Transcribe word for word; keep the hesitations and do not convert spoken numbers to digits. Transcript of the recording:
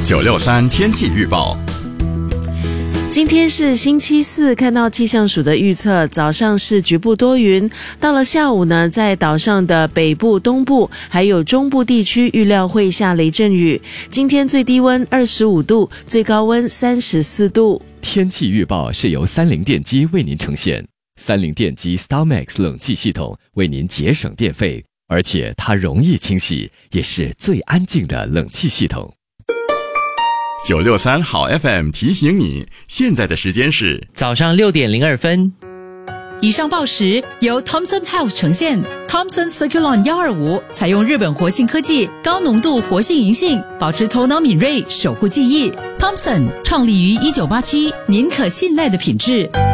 九六三天气预报。 今天是星期四，看到气象署的预测，早上是局部多云，到了下午呢，在岛上的北部、东部还有中部地区预料会下雷阵雨。今天最低温二十五度，最高温三十四度。 天气预报是由三菱电机为您呈现，三菱电机 StarMax 冷气系统为您节省电费，而且它容易清洗，也是最安静的冷气系统。 九六三好 F M 提醒你，现在的时间是早上六点零二分。 以上报时由 Thomson Health 呈现。Thomson Circulon 一二五采用日本活性科技，高浓度活性银杏，保持头脑敏锐，守护记忆。Thomson 创立于一九八七，您可信赖的品质。